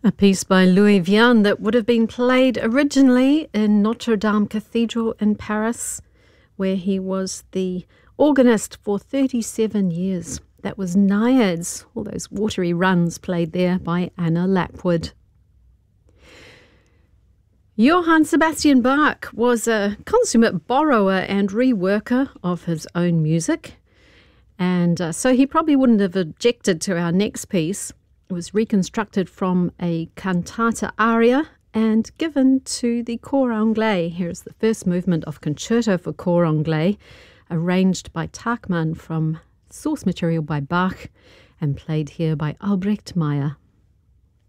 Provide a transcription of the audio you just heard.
A piece by Louis Vian that would have been played originally in Notre Dame Cathedral in Paris, where he was the organist for 37 years. That was Naiads, all those watery runs played there by Anna Lapwood. Johann Sebastian Bach was a consummate borrower and reworker of his own music, and so he probably wouldn't have objected to our next piece. It was reconstructed from a cantata aria and given to the Cor Anglais. Here's the first movement of Concerto for Cor Anglais, arranged by Takman from source material by Bach and played here by Albrecht Meyer.